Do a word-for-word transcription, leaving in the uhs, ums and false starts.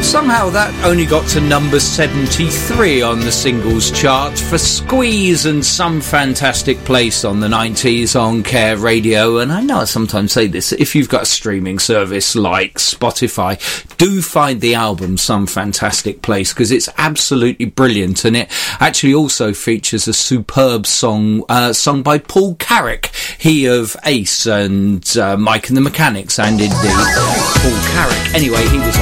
Somehow that only got to number seventy-three on the singles chart for Squeeze and Some Fantastic Place on the nineties on Care Radio. And I know I sometimes say this, if you've got a streaming service like Spotify, do find the album Some Fantastic Place, because it's absolutely brilliant, and it actually also features a superb song uh, sung by Paul Carrack, he of Ace and uh, Mike and the Mechanics, and indeed Paul Carrack. Anyway, he was